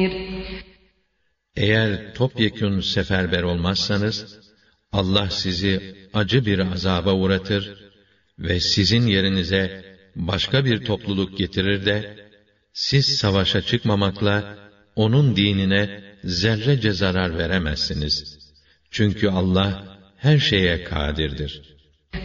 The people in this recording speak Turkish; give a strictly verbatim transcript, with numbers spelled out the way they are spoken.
Eğer topyekün seferber olmazsanız, Allah sizi acı bir azaba uğratır ve sizin yerinize başka bir topluluk getirir de, siz savaşa çıkmamakla, onun dinine zerrece zarar veremezsiniz. Çünkü Allah her şeye kadirdir.